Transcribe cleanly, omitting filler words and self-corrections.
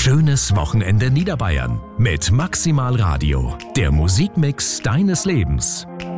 schönes Wochenende Niederbayern mit Maximal Radio, der Musikmix deines Lebens.